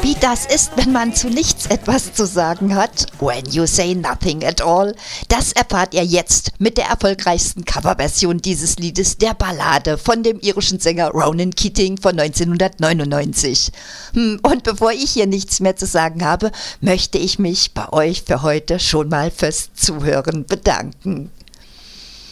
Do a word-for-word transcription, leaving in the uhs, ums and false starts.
Wie das ist, wenn man zu nichts etwas zu sagen hat. When you say nothing at all. Das erfahrt ihr jetzt mit der erfolgreichsten Coverversion dieses Liedes, der Ballade von dem irischen Sänger Ronan Keating von neunzehnhundertneunundneunzig. Hm, und bevor ich hier nichts mehr zu sagen habe, möchte ich mich bei euch für heute schon mal fürs Zuhören bedanken.